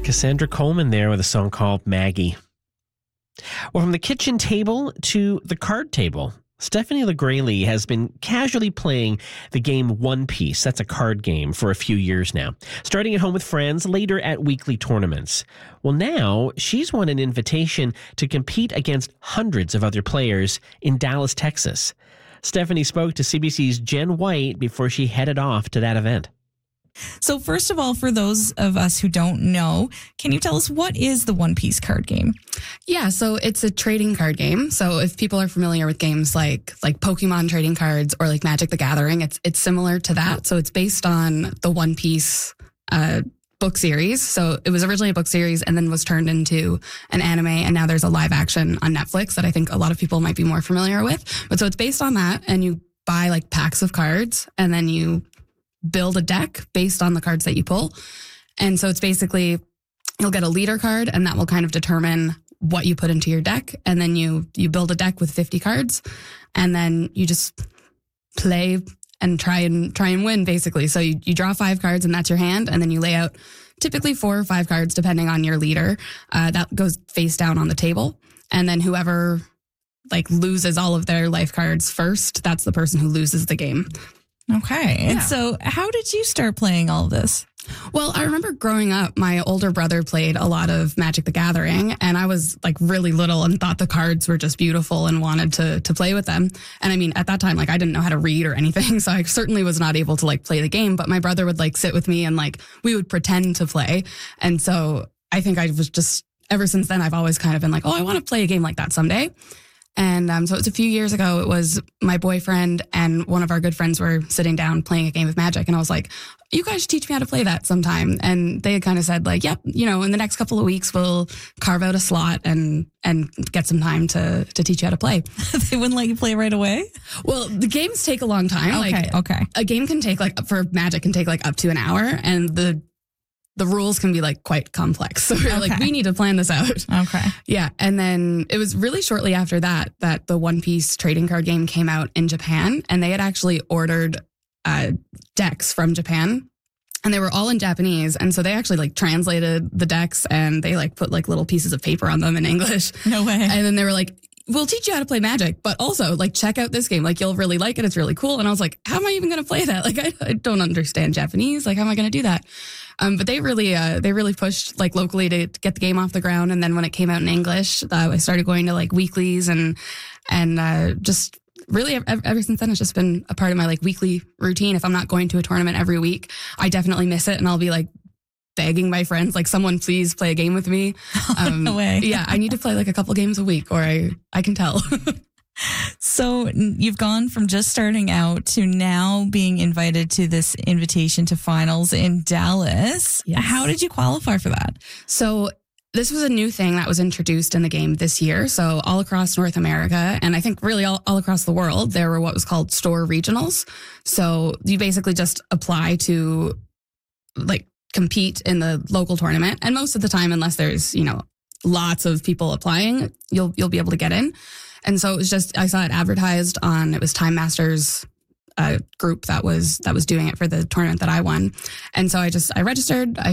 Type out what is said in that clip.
Cassandra Coleman there with a song called Maggie. Well, from the kitchen table to the card table, Stephanie LaGraley has been casually playing the game One Piece. That's a card game for a few years now, starting at home with friends, later at weekly tournaments. Well, now she's won an invitation to compete against hundreds of other players in Dallas, Texas. Stephanie spoke to CBC's Jen White before she headed off to that event. So first of all, for those of us who don't know, can you tell us what is the One Piece card game? Yeah, so it's a trading card game. So if people are familiar with games like Pokemon trading cards or like Magic the Gathering, it's similar to that. So it's based on the One Piece book series. So it was originally a book series and then was turned into an anime, and now there's a live action on Netflix that I think a lot of people might be more familiar with. But so it's based on that, and you buy like packs of cards and then you build a deck based on the cards that you pull. And so it's basically, you'll get a leader card and that will kind of determine what you put into your deck. And then you build a deck with 50 cards and then you just play and try and win basically. So you draw 5 cards and that's your hand. And then you lay out typically 4 or 5 cards depending on your leader. That goes face down on the table. And then whoever like loses all of their life cards first, that's the person who loses the game. Okay. And so how did you start playing all of this? Well, I remember growing up, my older brother played a lot of Magic the Gathering, and I was like really little and thought the cards were just beautiful and wanted to play with them. And I mean, at that time, like I didn't know how to read or anything, so I certainly was not able to like play the game, but my brother would like sit with me and like we would pretend to play. And so I think I was just, ever since then, I've always kind of been like, oh, I want to play a game like that someday. And so it was a few years ago, it was my boyfriend and one of our good friends were sitting down playing a game of Magic. And I was like, you guys should teach me how to play that sometime. And they had kind of said like, yep, you know, in the next couple of weeks, we'll carve out a slot and get some time to teach you how to play. They wouldn't let you play right away? Well, the games take a long time. Okay. A game can take for Magic can take like up to an hour, and the rules can be like quite complex. So we're like, we need to plan this out. Okay. Yeah. And then it was really shortly after that the One Piece trading card game came out in Japan, and they had actually ordered decks from Japan, and they were all in Japanese. And so they actually like translated the decks and they like put like little pieces of paper on them in English. No way. And then they were like, we'll teach you how to play Magic, but also like check out this game. Like you'll really like it. It's really cool. And I was like, how am I even going to play that? Like I don't understand Japanese. Like how am I going to do that? But they really pushed like locally to get the game off the ground. And then when it came out in English, I started going to like weeklies and just really ever since then, it's just been a part of my like weekly routine. If I'm not going to a tournament every week, I definitely miss it. And I'll be like begging my friends, like, someone please play a game with me. No way. Yeah, I need to play like a couple games a week or I can tell. So you've gone from just starting out to now being invited to this invitation to finals in Dallas. Yes. How did you qualify for that? So this was a new thing that was introduced in the game this year. So all across North America, and I think really all across the world, there were what was called store regionals. So you basically just apply to like compete in the local tournament. And most of the time, unless there's, you know, lots of people applying, you'll be able to get in. And so it was just, I saw it advertised on, it was Time Masters group that was doing it for the tournament that I won. And so I registered. I